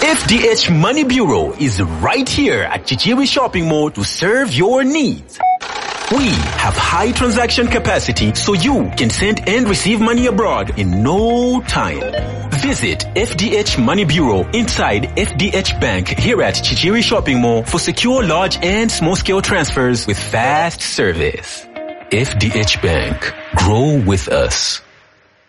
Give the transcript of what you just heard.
FDH Money Bureau is right here at Chichiri Shopping Mall to serve your needs. We have high transaction capacity so you can send and receive money abroad in no time. Visit FDH Money Bureau inside FDH Bank here at Chichiri Shopping Mall for secure large and small scale transfers with fast service. FDH Bank. Grow with us.